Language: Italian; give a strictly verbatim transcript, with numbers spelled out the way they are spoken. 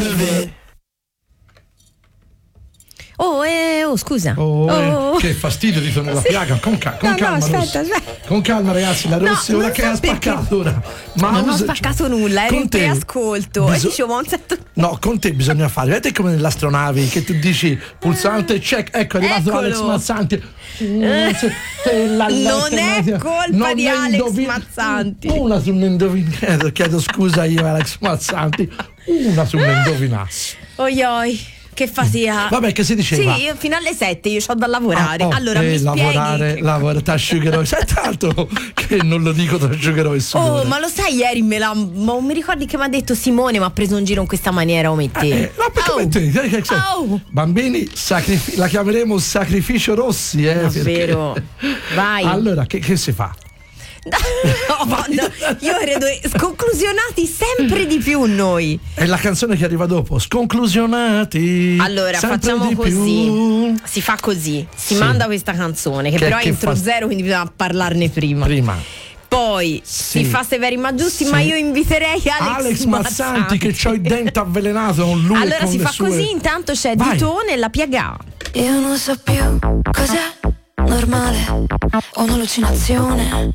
serve. Oh, eh, oh, scusa. Oh, Oh. eh, che fastidio di fare la Sì. piaga. Con, ca- con No, no, calma, aspetta, Rossi. aspetta. Con calma, ragazzi. La No, Rossi ora non che so ha spaccato perché. ora. Non ho Mouse- spaccato nulla, ero con in te preascolto biso- e dicevo un setto. No, con te bisogna fare. Vedete come nelle astronavi che tu dici pulsante check, ecco è arrivato Eccolo. Alex Mazzanti. Mm, se- se la- Non è l'alternativa- colpa non di ne Alex indovin- Mazzanti. Una su un indovinato, chiedo scusa io Alex Mazzanti. Una su un indovinassi. Oi oi, che fatica. Vabbè, che si diceva? Sì, io fino alle sette io ho da lavorare. Ah, oh, allora eh, mi spieghi. lavorare, che- lavorare, t'asciugherò. Sai tanto che non lo dico, t'asciugherò il sudore. Oh, ma lo sai, ieri me la. Ma mi ricordi che mi ha detto Simone, mi ha preso in giro in questa maniera, ometti. Eh, ma perché Oh. metti- che- che- Oh. Bambini, sacrifi- la chiameremo sacrificio Rossi, eh, Davvero. perché- Vai. Allora, che, che si fa? No, ma no, io credo sconclusionati sempre di più noi. È la canzone che arriva dopo, sconclusionati. Allora sempre facciamo di così. più. Si fa così. Si Sì. manda questa canzone, che, Che- però è che intro fa- zero, quindi bisogna parlarne prima. Prima. Poi Sì. si fa severi ma giusti, Sì. ma io inviterei Alex, Alex Mazzanti che c'ho il dente avvelenato con lui e Allora con si le fa sue- così, intanto c'è Vai. Ditone e la piaga. Io non so più cos'è normale o un'allucinazione.